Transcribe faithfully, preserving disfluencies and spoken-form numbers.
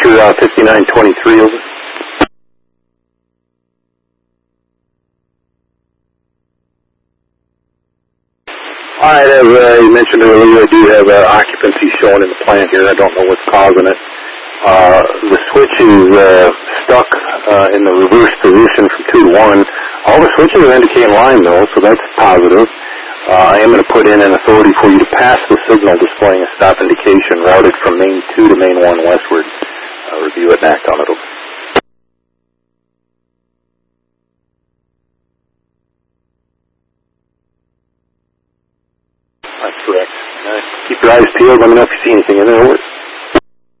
Switcher uh, fifty-nine twenty-three, over. All right, as uh, you mentioned earlier, I do have uh, occupancy shown in the plant here. I don't know what's causing it. Uh, the switch is uh, stuck uh, in the reverse position from two to one. All the switches are indicating line, though, so that's positive. Uh, I am going to put in an authority for you to pass the signal displaying a stop indication routed from main two to main one westward. Uh, review it and act on it. That's correct. Uh, keep your eyes peeled. Let me know if you see anything in there. Over.